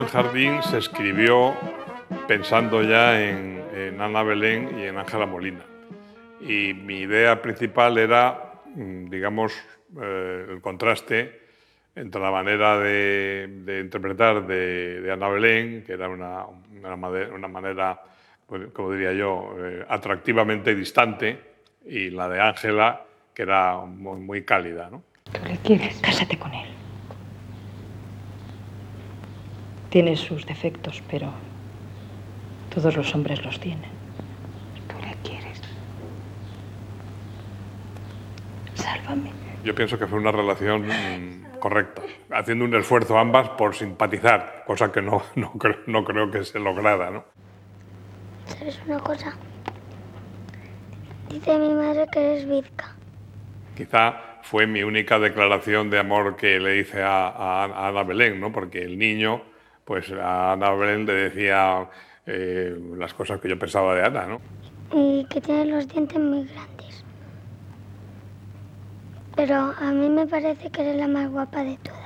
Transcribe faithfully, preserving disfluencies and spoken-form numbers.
El jardín se escribió pensando ya en, en Ana Belén y en Ángela Molina. Y mi idea principal era, mm, digamos, eh, el contraste entre la manera de, de interpretar de, de Ana Belén, que era una, una, made- una manera, pues, como diría yo, eh, atractivamente distante, y la de Ángela, que era muy, muy cálida, ¿no? Tú le quieres, cásate con él. Tiene sus defectos, pero todos los hombres los tienen. Tú le quieres. Sálvame. Yo pienso que fue una relación mm, correcta, haciendo un esfuerzo ambas por simpatizar, cosa que no, no, creo, no creo que se lograra, ¿no? ¿Sabes una cosa? Dice mi madre que eres bizca. Quizá fue mi única declaración de amor que le hice a, a- a Ana Belén, ¿no? Porque el niño, pues a Ana Belén le decía eh, las cosas que yo pensaba de Ana, ¿no? Y que tiene los dientes muy grandes. Pero a mí me parece que eres la más guapa de todas.